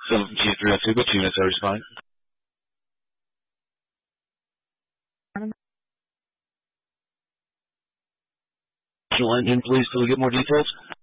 7G302, what units are responding? Engine, please, can we get more details?